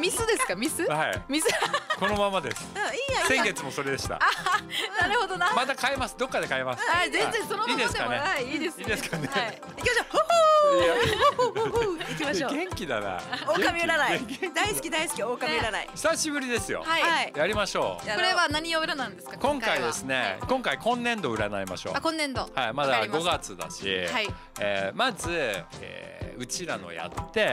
ミスですか？ミス？ はい。 ミス。 このままです。 いいや。 先月もそれでした。 なるほどな。 また変えます。どっかで変えます。 全然そのままでもいいですかね。 いいですかね。 行きましょう。行きましょう。 元気だな。 狼占い。大好き大好き狼占い。 久しぶりですよ。 はい。 やりましょう。 これは何を占うんですか？ 今回ですね。今回今年度占いましょう。 今年度。 はい。まだ5月だし。 はい。 まずうちらのやって。